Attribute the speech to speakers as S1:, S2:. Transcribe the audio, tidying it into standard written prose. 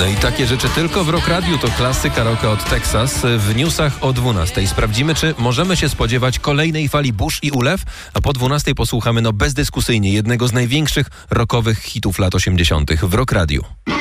S1: No i takie rzeczy tylko w Rock Radiu. To klasyka rocka od Texas. W newsach o 12:00 sprawdzimy, czy możemy się spodziewać kolejnej fali burz i ulew, a po 12:00 posłuchamy bezdyskusyjnie jednego z największych rockowych hitów lat 80. w Rock Radiu.